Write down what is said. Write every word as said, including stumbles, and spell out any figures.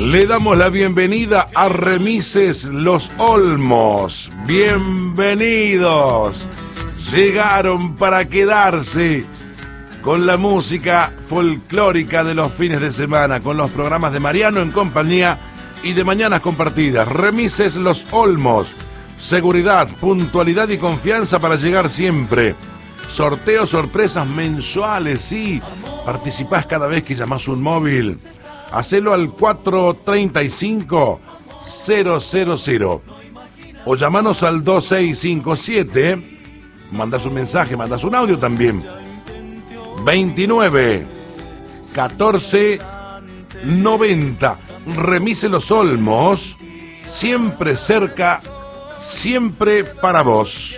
Le damos la bienvenida a Remises Los Olmos. Bienvenidos. Llegaron para quedarse con la música folclórica de los fines de semana, con los programas de Mariano en compañía y de Mañanas Compartidas. Remises Los Olmos. Seguridad, puntualidad y confianza para llegar siempre. Sorteos, sorpresas mensuales, sí. Participás cada vez que llamás un móvil. Hacelo al cuatro tres cinco cero cero cero o llamanos al dos seis cinco siete. Mandás un mensaje, mandás un audio también. veintinueve catorce noventa. Remise Los Olmos, siempre cerca, siempre para vos.